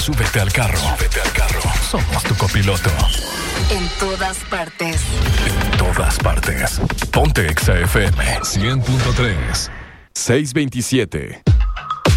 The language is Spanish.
Súbete al carro. Somos tu copiloto. En todas partes. En todas partes. Ponte Exa FM 100.3. 627.